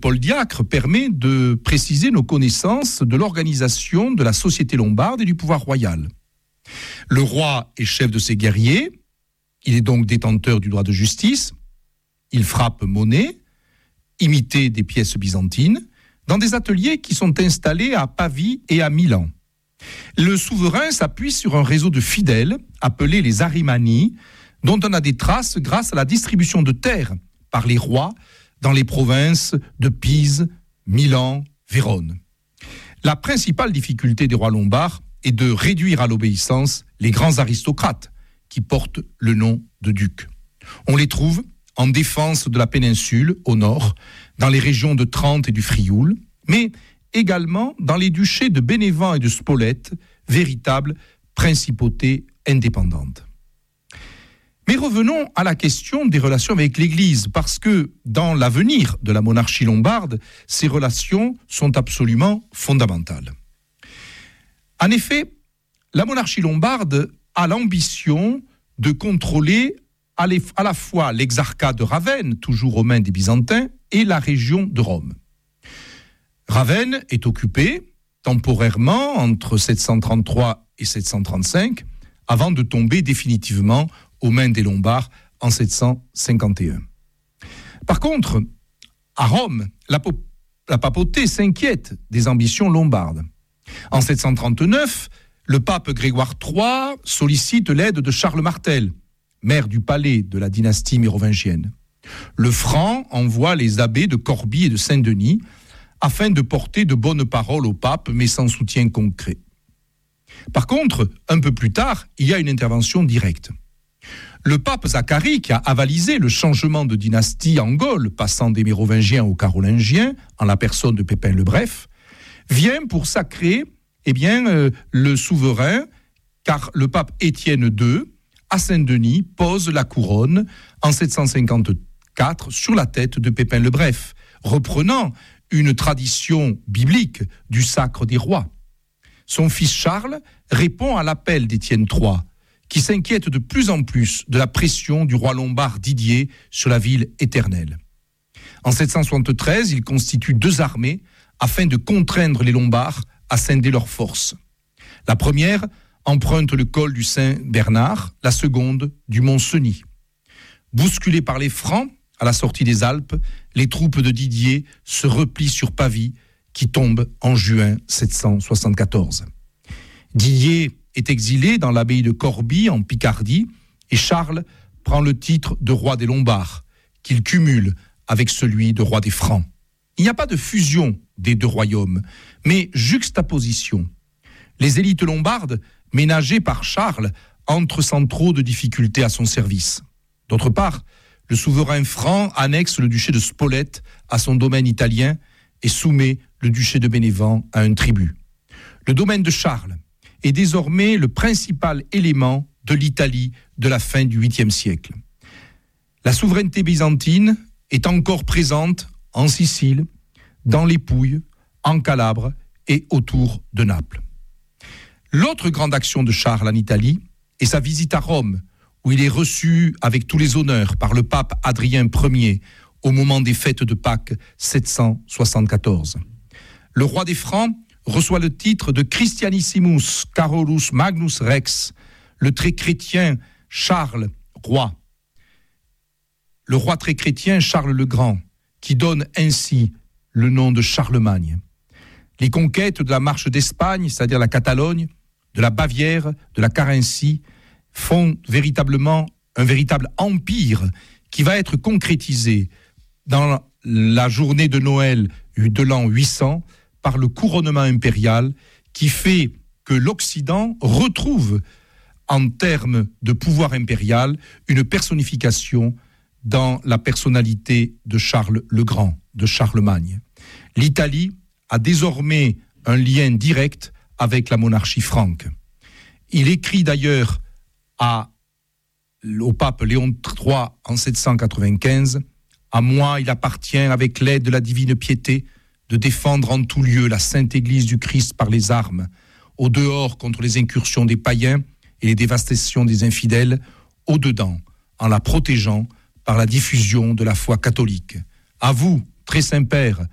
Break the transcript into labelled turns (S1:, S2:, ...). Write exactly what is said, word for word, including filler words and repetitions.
S1: Paul Diacre permet de préciser nos connaissances de l'organisation de la société lombarde et du pouvoir royal. Le roi est chef de ses guerriers, il est donc détenteur du droit de justice, il frappe monnaie, imité des pièces byzantines, dans des ateliers qui sont installés à Pavie et à Milan. Le souverain s'appuie sur un réseau de fidèles, appelés les Arimani, dont on a des traces grâce à la distribution de terres par les rois dans les provinces de Pise, Milan, Vérone. La principale difficulté des rois lombards est de réduire à l'obéissance les grands aristocrates qui portent le nom de ducs. On les trouve en défense de la péninsule, au nord, dans les régions de Trente et du Frioul, mais également dans les duchés de Bénévent et de Spolète, véritables principautés indépendantes. Mais revenons à la question des relations avec l'Église, parce que dans l'avenir de la monarchie lombarde, ces relations sont absolument fondamentales. En effet, la monarchie lombarde a l'ambition de contrôler à la fois l'exarcat de Ravenne, toujours aux mains des Byzantins, et la région de Rome. Ravenne est occupée temporairement entre sept cent trente-trois et sept cent trente-cinq, avant de tomber définitivement aux mains des Lombards en sept cent cinquante et un. Par contre, à Rome, la, po- la papauté s'inquiète des ambitions lombardes. En sept cent trente-neuf, le pape Grégoire trois sollicite l'aide de Charles Martel, maire du palais de la dynastie mérovingienne. Le Franc envoie les abbés de Corbie et de Saint-Denis afin de porter de bonnes paroles au pape, mais sans soutien concret. Par contre, un peu plus tard, il y a une intervention directe. Le pape Zacharie, qui a avalisé le changement de dynastie en Gaule, passant des Mérovingiens aux Carolingiens, en la personne de Pépin le Bref, vient pour sacrer eh bien, euh, le souverain, car le pape Étienne deux, à Saint-Denis, pose la couronne en sept cent cinquante-quatre sur la tête de Pépin le Bref, reprenant une tradition biblique du sacre des rois. Son fils Charles répond à l'appel d'Étienne trois, qui s'inquiète de plus en plus de la pression du roi lombard Didier sur la ville éternelle. En sept cent soixante-treize, il constitue deux armées afin de contraindre les Lombards à scinder leurs forces. La première emprunte le col du Saint-Bernard, la seconde du mont Cenis. Bousculés par les Francs, à la sortie des Alpes, les troupes de Didier se replient sur Pavie, qui tombe en juin sept cent soixante-quatorze. Didier est exilé dans l'abbaye de Corbie, en Picardie, et Charles prend le titre de roi des Lombards, qu'il cumule avec celui de roi des Francs. Il n'y a pas de fusion des deux royaumes, mais juxtaposition. Les élites lombardes, ménagées par Charles, entrent sans trop de difficultés à son service. D'autre part, le souverain franc annexe le duché de Spolète à son domaine italien et soumet le duché de Bénévent à un tribut. Le domaine de Charles est désormais le principal élément de l'Italie de la fin du huitième siècle. La souveraineté byzantine est encore présente en Sicile, dans les Pouilles, en Calabre et autour de Naples. L'autre grande action de Charles en Italie est sa visite à Rome, où il est reçu avec tous les honneurs par le pape Adrien Ier au moment des fêtes de Pâques sept cent soixante-quatorze. Le roi des Francs reçoit le titre de Christianissimus Carolus Magnus Rex, le très chrétien Charles, roi. Le roi très chrétien Charles le Grand, qui donne ainsi le nom de Charlemagne. Les conquêtes de la Marche d'Espagne, c'est-à-dire la Catalogne, de la Bavière, de la Carinthie, font véritablement un véritable empire qui va être concrétisé dans la journée de Noël de l'an huit cents par le couronnement impérial qui fait que l'Occident retrouve en termes de pouvoir impérial une personnification dans la personnalité de Charles le Grand, de Charlemagne. L'Italie a désormais un lien direct avec la monarchie franque. Il écrit d'ailleurs à, au pape Léon trois en sept cent quatre-vingt-quinze « À moi, il appartient, avec l'aide de la divine piété, de défendre en tout lieu la sainte Église du Christ par les armes, au dehors contre les incursions des païens et les dévastations des infidèles, au dedans, en la protégeant par la diffusion de la foi catholique. À vous, très Saint-Père,